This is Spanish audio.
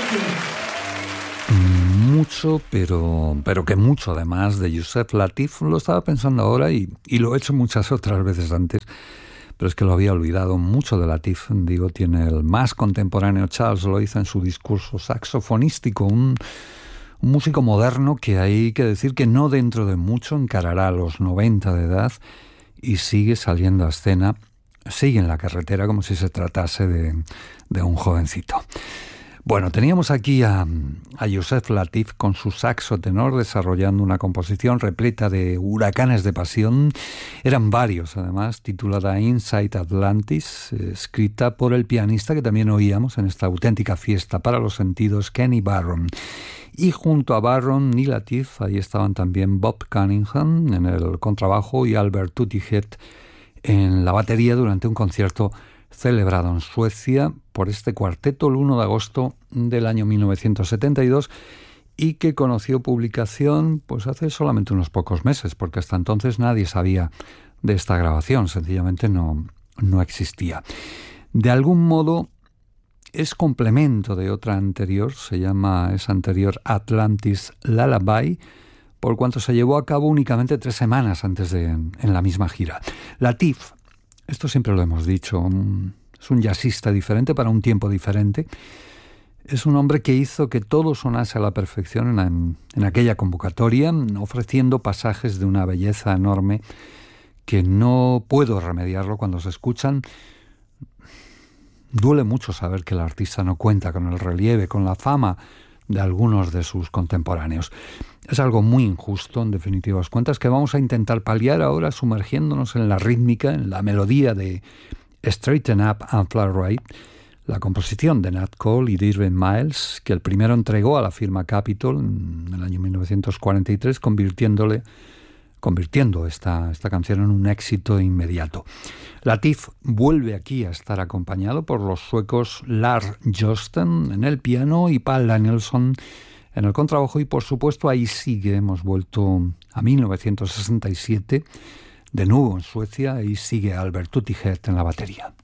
Mucho, pero que mucho además de Yusef Lateef. Lo estaba pensando ahora y lo he hecho muchas otras veces antes, pero es que lo había olvidado. Mucho de Lateef, digo, tiene el más contemporáneo Charles Loiza en su discurso saxofonístico, un músico moderno que hay que decir que no dentro de mucho encarará a los 90 de edad y sigue saliendo a escena, sigue en la carretera como si se tratase de un jovencito. Bueno, teníamos aquí a Yusef Lateef con su saxo tenor desarrollando una composición repleta de huracanes de pasión. Eran varios, además, titulada Inside Atlantis, escrita por el pianista que también oíamos en esta auténtica fiesta para los sentidos, Kenny Barron. Y junto a Barron y Lateef, ahí estaban también Bob Cunningham en el contrabajo y Albert Tutighet en la batería durante un concierto celebrado en Suecia por este cuarteto el 1 de agosto del año 1972 y que conoció publicación pues hace solamente unos pocos meses, porque hasta entonces nadie sabía de esta grabación, sencillamente no existía. De algún modo es complemento de otra anterior, se llama esa anterior Atlantis Lullaby, por cuanto se llevó a cabo únicamente 3 semanas antes en la misma gira. Lateef, esto siempre lo hemos dicho, es un jazzista diferente para un tiempo diferente. Es un hombre que hizo que todo sonase a la perfección en aquella convocatoria, ofreciendo pasajes de una belleza enorme que no puedo remediarlo cuando se escuchan. Duele mucho saber que el artista no cuenta con el relieve, con la fama de algunos de sus contemporáneos. Es algo muy injusto, en definitivas cuentas, que vamos a intentar paliar ahora sumergiéndonos en la rítmica, en la melodía de Straighten Up and Fly Right, la composición de Nat Cole y de Irving Miles, que el primero entregó a la firma Capitol en el año 1943, convirtiendo esta canción en un éxito inmediato. Lateef vuelve aquí a estar acompañado por los suecos Lars Josten en el piano y Paul Danielsson en el contrabajo, y por supuesto ahí sigue, hemos vuelto a 1967, de nuevo en Suecia, y sigue Albert Tutighet en la batería.